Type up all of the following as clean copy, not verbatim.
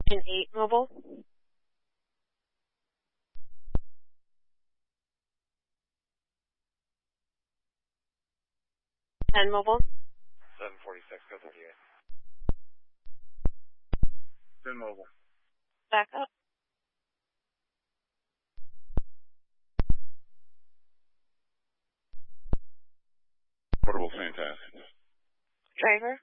Engine 8 mobile. Ten mobile. 746, go 38. 10 mobile. Back up. Portable fantastic. Driver.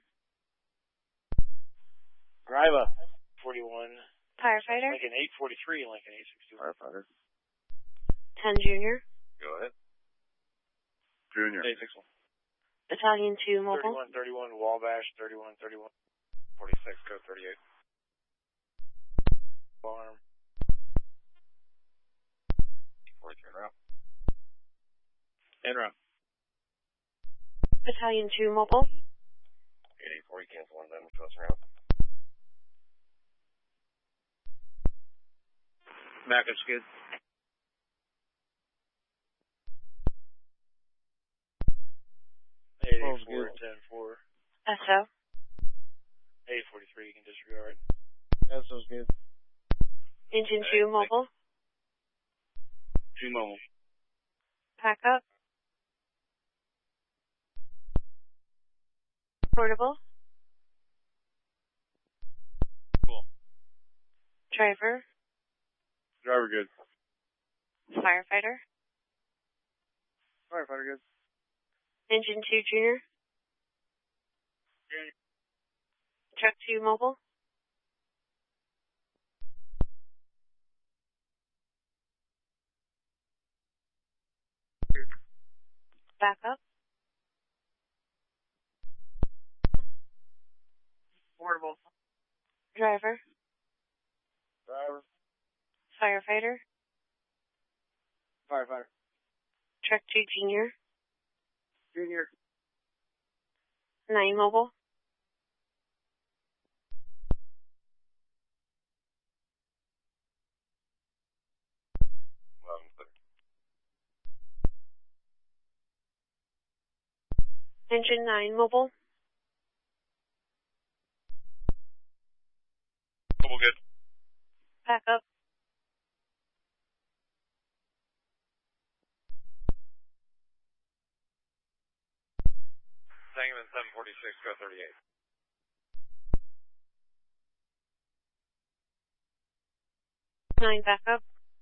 Driver. 41. Firefighter. Lincoln 843, Lincoln 862. Firefighter. 10 Junior. Go ahead. Junior. 861. Battalion 2 mobile. 3131, Wabash, 3131. 46, go 38. Farm. 43 en route. En route. Battalion 2 mobile. 884, cancel 1 then, close route. Backup's good. Oh, 884, good. 10-4. SO. 843, you can disregard. That sounds good. Engine 2 mobile. 2 mobile. Pack up. Portable. Cool. Driver. Driver good. Firefighter. Firefighter good. Engine 2 Junior. Junior. Truck 2 mobile. Back up. Portable. Driver. Driver. Firefighter. Firefighter. Truck 2 Junior. Junior. 9 mobile. Engine 9 mobile. Mobile good. Back up. Sangamon 746, go 38. Nine back up.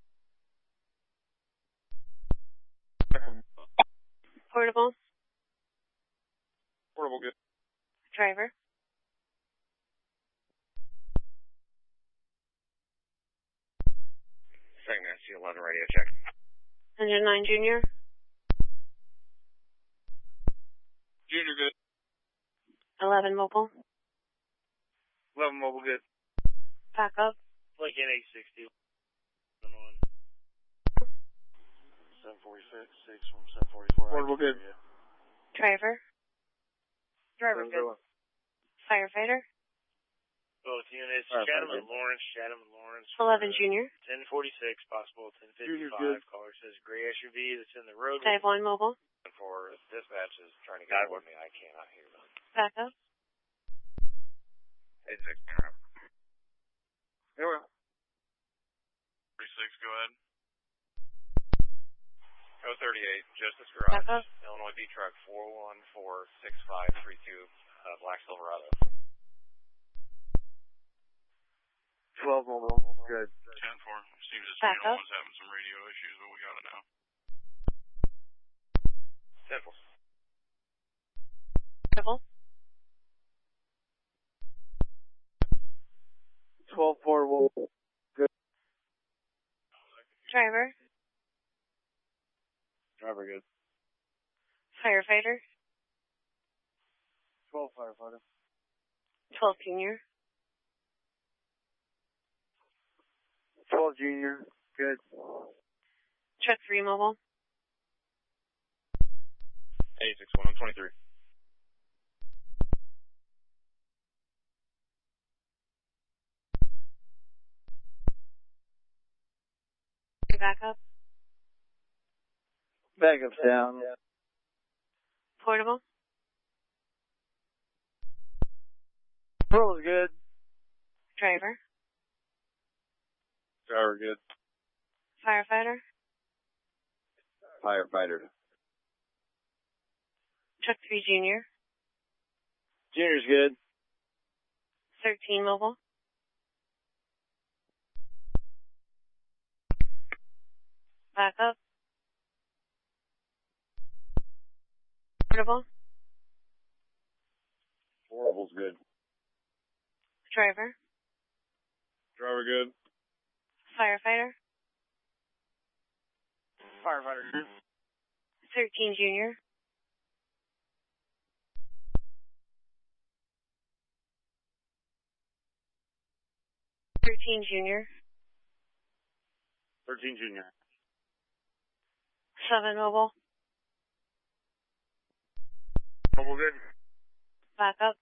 Portable. Portable good. Driver. Sangamon C11 radio check. Engine 9 Junior. Junior good. 11 mobile. 11 mobile good. Back up. Lincoln 860. 746, 6 from 744. Portable good. Driver. Driver good. Firefighter. Both units, Firefighter Chatham and good. Lawrence. 11 Junior. 1046, possible 1055. Junior good. Caller says gray SUV that's in the road. Dive 1 mobile. For dispatch is trying to get with me. I cannot hear them. Back up. 86, go Here we go. 36, go ahead. Go 38, Justice Back Garage, up. Illinois B Truck 4146532, Black Silverado. 12 mobile. Good. 10-4. Seems as Back up. was having some radio issues, but we got it now. 10-4. Portable. 12-4 will. Good. Driver. Driver good. Firefighter. 12 firefighter. 12 Junior. 12 junior. Good. Truck 3 mobile. 861, I'm 23. Back up. Backup's down. Portable. Portable's good. Driver. Firefighter, good. Firefighter. Firefighter. Truck 3 Junior. Junior's good. 13 Mobile. Backup. Portable. Portable's good. Driver. Driver, good. Firefighter. Firefighter, good. 13 Junior. Junior. 13 Junior. 7 Mobile. Mobile, good. Backup.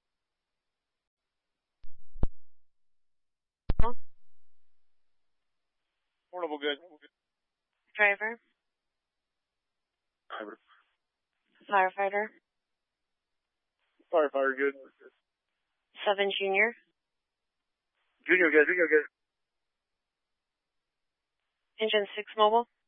Portable, good. Driver. Driver. Firefighter. Firefighter, good. 7 Junior. Junior, good. Junior, good. Engine 6 Mobile.